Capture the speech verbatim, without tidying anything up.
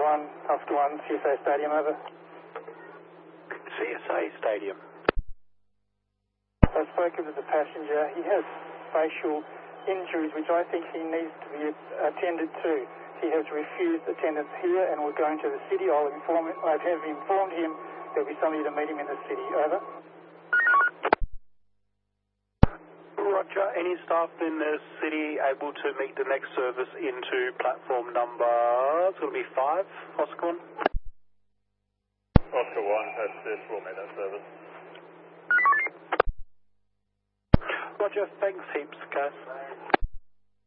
one, Oscar one, C S A Stadium, over. C S A Stadium. I've spoken to the passenger. He has facial injuries, which I think he needs to be attended to. He has refused attendance here, and we're going to the city. I'll inform him. I have informed him there'll be somebody to meet him in the city. Over. Roger. Any staff in the city able to meet the next service into platform number, it's going to be five, Oscar one? Oscar one, has this, we'll make that service. Roger, thanks heaps, guys.